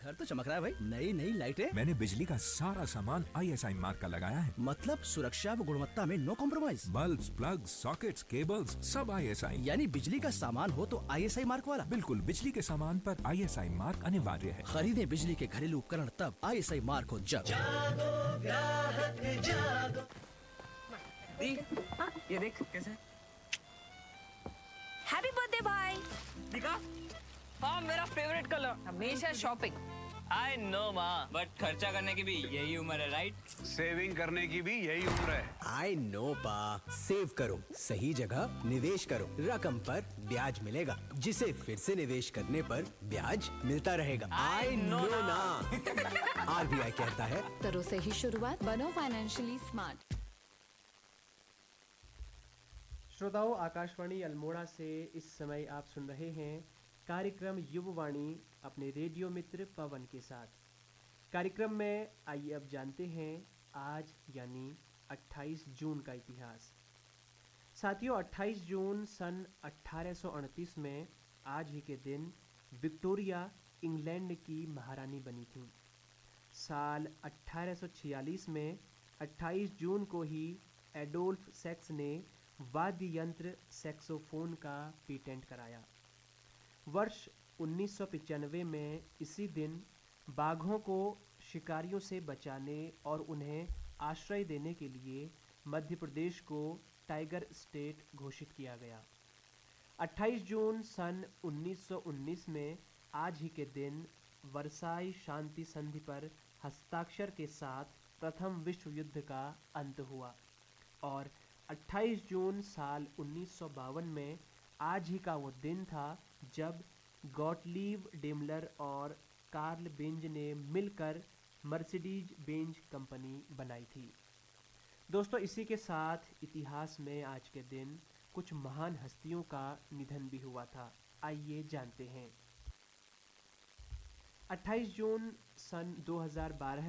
घर तो चमक रहा है भाई। नई नई लाइटें। मैंने बिजली का सारा सामान ISI मार्क का लगाया है। मतलब सुरक्षा व गुणवत्ता में no compromise. Bulbs, plug, sockets, cables सब ISI। यानी बिजली का सामान हो तो ISI मार्क वाला। बिल्कुल, बिजली के सामान पर ISI मार्क अनिवार्य है। खरीदें बिजली के घरेलू उपकरण तब ISI मार्क हो जब। ये देख कैसे। हैप्पी बर्थडे भाई। दिखा। हाँ, मेरा फेवरेट कलर। हमेशा शॉपिंग। आई नो माँ, बट खर्चा करने की भी यही उम्र है, राइट? सेविंग करने की भी यही उम्र है। आई नो पा, सेव करो, सही जगह निवेश करो, रकम पर ब्याज मिलेगा, जिसे फिर से निवेश करने पर ब्याज मिलता रहेगा। आई नो ना। RBI कहता है, करो सही शुरुआत, बनो फाइनेंशियली स्मार्ट। श्रोताओं, आकाशवाणी अल्मोड़ा से इस समय आप सुन रहे हैं कार्यक्रम युववाणी अपने रेडियो मित्र पवन के साथ। कार्यक्रम में आइए अब जानते हैं आज यानी 28 जून का इतिहास। साथियों, 28 जून सन 1838 में आज ही के दिन विक्टोरिया इंग्लैंड की महारानी बनी थी। साल 1846 में 28 जून को ही एडोल्फ सेक्स ने वाद्य यंत्र सैक्सोफोन का पेटेंट कराया। वर्ष 1995 में इसी दिन बाघों को शिकारियों से बचाने और उन्हें आश्रय देने के लिए मध्य प्रदेश को टाइगर स्टेट घोषित किया गया। 28 जून सन 1919 में आज ही के दिन वर्साई शांति संधि पर हस्ताक्षर के साथ प्रथम विश्व युद्ध का अंत हुआ और 28 जून साल 1952 में आज ही का वो दिन था जब गॉटलीब डेमलर और कार्ल बेंज ने मिलकर मर्सिडीज बेंज कंपनी बनाई थी। दोस्तों, इसी के साथ इतिहास में आज के दिन कुछ महान हस्तियों का निधन भी हुआ था। आइए जानते हैं। 28 जून सन 2012